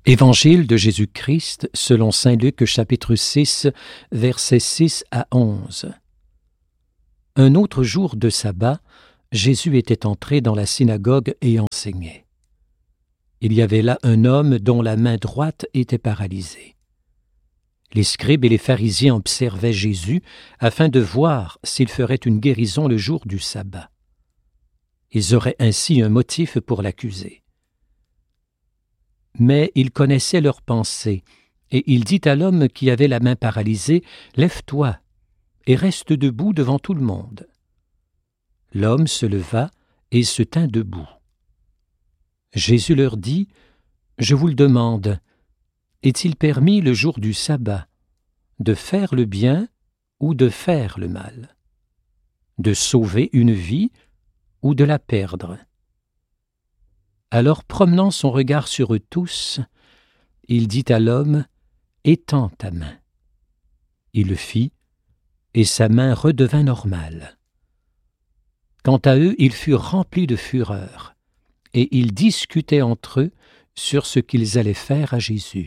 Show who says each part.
Speaker 1: Évangile de Jésus-Christ selon saint Luc, chapitre 6, versets 6 à 11. Un autre jour de sabbat, Jésus était entré dans la synagogue et enseignait. Il y avait là un homme dont la main droite était paralysée. Les scribes et les pharisiens observaient Jésus afin de voir s'il ferait une guérison le jour du sabbat. Ils auraient ainsi un motif pour l'accuser. Mais il connaissait leurs pensées, et il dit à l'homme qui avait la main paralysée, « Lève-toi et reste debout devant tout le monde. » L'homme se leva et se tint debout. Jésus leur dit, « Je vous le demande, est-il permis le jour du sabbat de faire le bien ou de faire le mal, de sauver une vie ou de la perdre ?» Alors, promenant son regard sur eux tous, il dit à l'homme, « Étends ta main. » Il le fit, et sa main redevint normale. Quant à eux, ils furent remplis de fureur, et ils discutaient entre eux sur ce qu'ils allaient faire à Jésus.